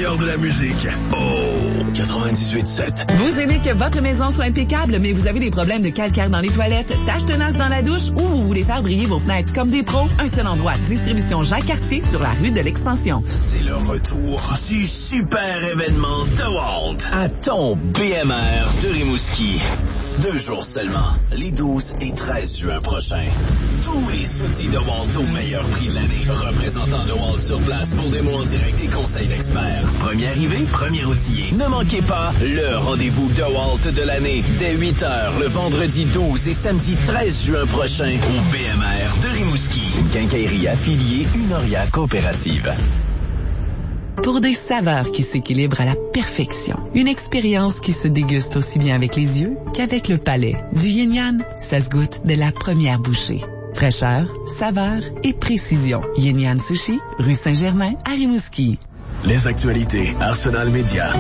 meilleur de la musique. Oh, 98.7. Vous aimez que votre maison soit impeccable, mais vous avez des problèmes de calcaire dans les toilettes, taches tenaces dans la douche ou vous voulez faire briller vos fenêtres comme des pros? Un seul endroit, Distribution Jacques-Cartier sur la rue de l'Expansion. C'est le retour du super événement DeWalt à ton BMR de Rimouski. 2 jours seulement, les 12 et 13 juin prochains. Tous les outils DeWalt au meilleur prix de l'année. Représentant DeWalt sur place pour des mots en direct et conseils d'experts. Premier arrivé, premier outillé. Ne manquez pas le rendez-vous DeWalt de l'année dès 8h le vendredi 12 et samedi 13 juin prochain au BMR de Rimouski. Une quincaillerie affiliée Unoria Coopérative. Pour des saveurs qui s'équilibrent à la perfection. Une expérience qui se déguste aussi bien avec les yeux qu'avec le palais. Du Yin Yang, ça se goûte de la première bouchée. Fraîcheur, saveur et précision. Yin Yang Sushi, rue Saint-Germain, à Rimouski. Les actualités, Arsenal Média.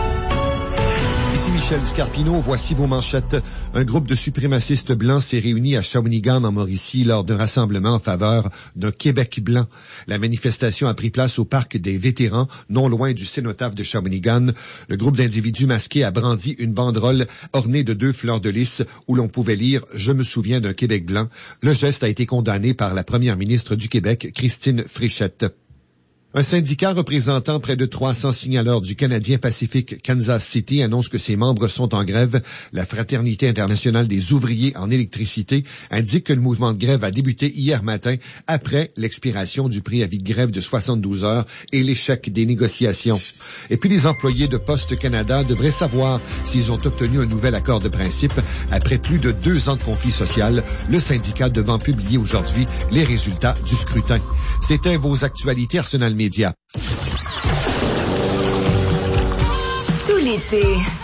Ici Michel Scarpino, voici vos manchettes. Un groupe de suprémacistes blancs s'est réuni à Shawinigan en Mauricie lors d'un rassemblement en faveur d'un Québec blanc. La manifestation a pris place au parc des vétérans, non loin du cénotaphe de Shawinigan. Le groupe d'individus masqués a brandi une banderole ornée de 2 fleurs de lys où l'on pouvait lire « Je me souviens d'un Québec blanc ». Le geste a été condamné par la première ministre du Québec, Christine Fréchette. Un syndicat représentant près de 300 signaleurs du Canadien Pacific Kansas City annonce que ses membres sont en grève. La Fraternité internationale des ouvriers en électricité indique que le mouvement de grève a débuté hier matin après l'expiration du préavis de grève de 72 heures et l'échec des négociations. Et puis les employés de Poste Canada devraient savoir s'ils ont obtenu un nouvel accord de principe après plus de 2 ans de conflit social, le syndicat devant publier aujourd'hui les résultats du scrutin. C'était vos actualités Arsenal Média. Tout l'été,